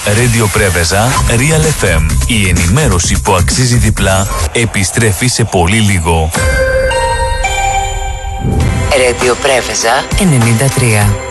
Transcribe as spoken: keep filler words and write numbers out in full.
Radio Πρέβεζα, Real εφ εμ. Η ενημέρωση που αξίζει διπλά επιστρέφει σε πολύ λίγο. Radio Πρέβεζα ενενήντα τρία.